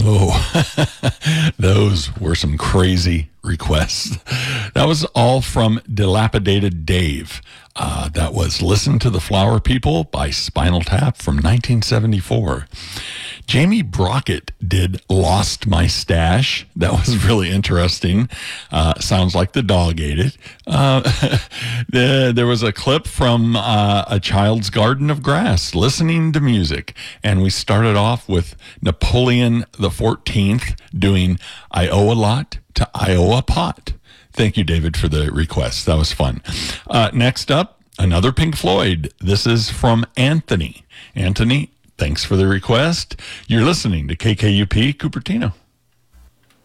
Oh, those were some crazy requests. That was all from Dilapidated Dave. That was Listen to the Flower People by Spinal Tap from 1974. Jamie Brockett did Lost My Stash. That was really interesting. Sounds like the dog ate it. There was a clip from A Child's Garden of Grass, Listening to Music. And we started off with Napoleon the 14th doing I Owe a Lot to Iowa Pot. Thank you, David, for the request. That was fun. Next up, another Pink Floyd. This is from Anthony. Anthony, thanks for the request. You're listening to KKUP Cupertino.